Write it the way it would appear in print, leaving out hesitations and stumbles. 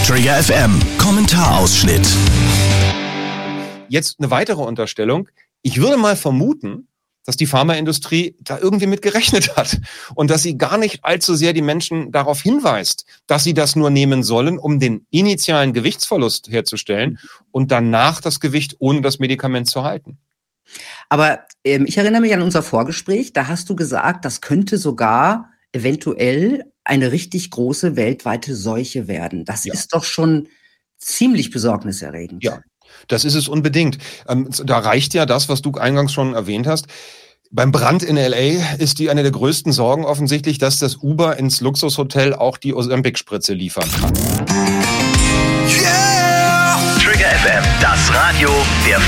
Trigger FM, Kommentarausschnitt. Jetzt eine weitere Unterstellung. Ich würde mal vermuten, dass die Pharmaindustrie da irgendwie mit gerechnet hat und dass sie gar nicht allzu sehr die Menschen darauf hinweist, dass sie das nur nehmen sollen, um den initialen Gewichtsverlust herzustellen und danach das Gewicht ohne das Medikament zu halten. Aber ich erinnere mich an unser Vorgespräch, da hast du gesagt, das könnte sogar eventuell eine richtig große weltweite Seuche werden. Das ist doch schon ziemlich besorgniserregend. Ja, das ist es unbedingt. Da reicht ja das, was du eingangs schon erwähnt hast. Beim Brand in L.A. ist eine der größten Sorgen offensichtlich, dass das Uber ins Luxushotel auch die Ozempic-Spritze liefern kann. Yeah! Trigger FM, das Radio der